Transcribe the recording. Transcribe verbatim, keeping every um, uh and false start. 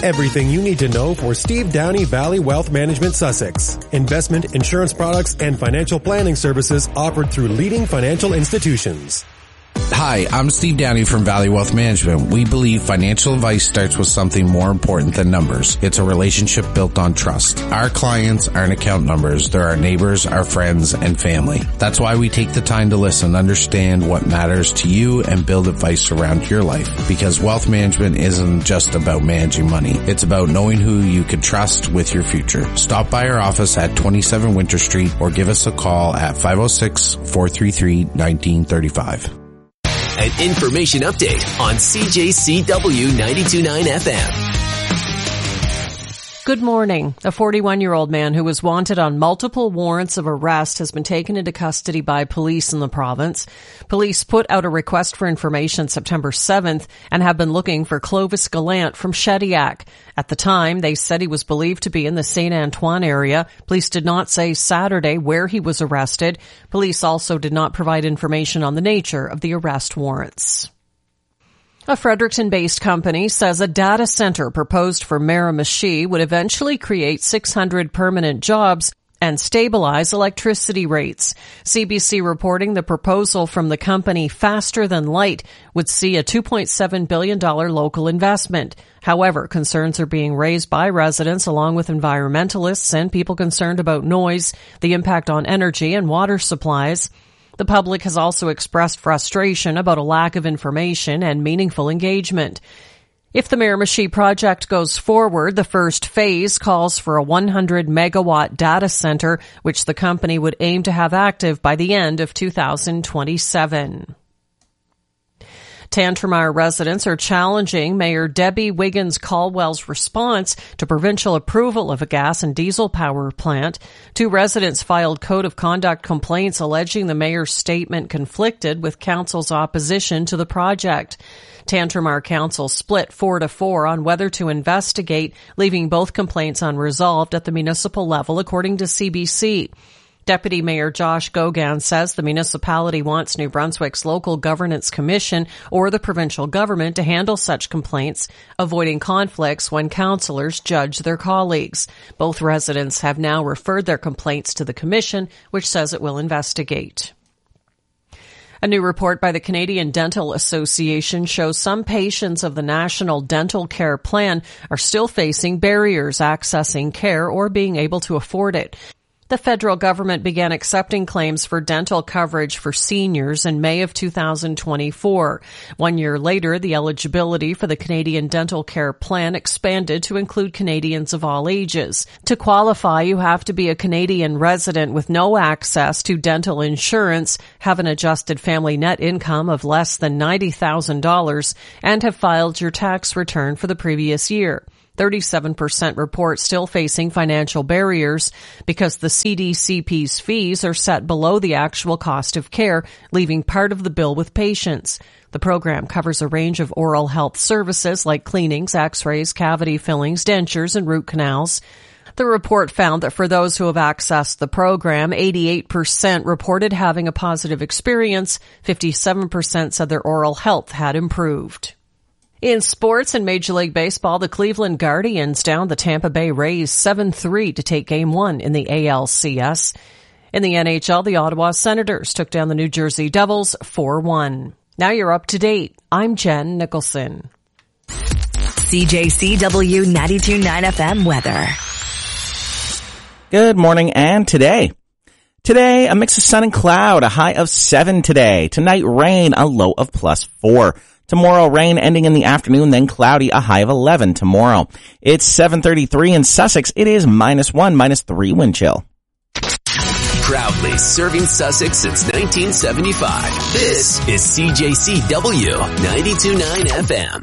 Everything you need to know for Steve Downey Valley Wealth Management Sussex. Investment, insurance products, and financial planning services offered through leading financial institutions. Hi, I'm Steve Downey from Valley Wealth Management. We believe financial advice starts with something more important than numbers. It's a relationship built on trust. Our clients aren't account numbers. They're our neighbors, our friends, and family. That's why we take the time to listen, understand what matters to you, and build advice around your life. Because wealth management isn't just about managing money. It's about knowing who you can trust with your future. Stop by our office at twenty-seven Winter Street or give us a call at five oh six, four three three, one nine three five. An information update on C J C W ninety-two point nine F M. Good morning. A forty-one-year-old man who was wanted on multiple warrants of arrest has been taken into custody by police in the province. Police put out a request for information September seventh and have been looking for Clovis Gallant from Shediac. At the time, they said he was believed to be in the Saint Antoine area. Police did not say Saturday where he was arrested. Police also did not provide information on the nature of the arrest warrants. A Fredericton-based company says a data center proposed for Miramichi would eventually create six hundred permanent jobs and stabilize electricity rates. C B C reporting the proposal from the company Faster Than Light would see a two point seven billion dollars local investment. However, concerns are being raised by residents along with environmentalists and people concerned about noise, the impact on energy and water supplies. The public has also expressed frustration about a lack of information and meaningful engagement. If the Miramichi project goes forward, the first phase calls for a one hundred megawatt data center, which the company would aim to have active by the end of two thousand twenty-seven. Tantramar residents are challenging Mayor Debbie Wiggins-Caldwell's response to provincial approval of a gas and diesel power plant. Two residents filed code of conduct complaints alleging the mayor's statement conflicted with council's opposition to the project. Tantramar Council split four to four on whether to investigate, leaving both complaints unresolved at the municipal level, according to C B C. Deputy Mayor Josh Gogan says the municipality wants New Brunswick's Local Governance Commission or the provincial government to handle such complaints, avoiding conflicts when councillors judge their colleagues. Both residents have now referred their complaints to the commission, which says it will investigate. A new report by the Canadian Dental Association shows some patients of the National Dental Care Plan are still facing barriers accessing care or being able to afford it. The federal government began accepting claims for dental coverage for seniors in May of two thousand twenty-four. One year later, the eligibility for the Canadian Dental Care Plan expanded to include Canadians of all ages. To qualify, you have to be a Canadian resident with no access to dental insurance, have an adjusted family net income of less than ninety thousand dollars, and have filed your tax return for the previous year. thirty-seven percent report still facing financial barriers because the C D C P's fees are set below the actual cost of care, leaving part of the bill with patients. The program covers a range of oral health services like cleanings, x-rays, cavity fillings, dentures, and root canals. The report found that for those who have accessed the program, eighty-eight percent reported having a positive experience, fifty-seven percent said their oral health had improved. In sports and Major League Baseball, the Cleveland Guardians downed the Tampa Bay Rays seven three to take Game one in the A L C S. In the N H L, the Ottawa Senators took down the New Jersey Devils four one. Now you're up to date. I'm Jen Nicholson. C J C W ninety-two point nine F M weather. Good morning and today. Today, a mix of sun and cloud, a high of seven today. Tonight, rain, a low of plus four. Tomorrow, rain ending in the afternoon, then cloudy, a high of eleven tomorrow. It's seven thirty-three in Sussex. It is minus one, minus three wind chill. Proudly serving Sussex since nineteen seventy-five. This is C J C W ninety-two point nine F M.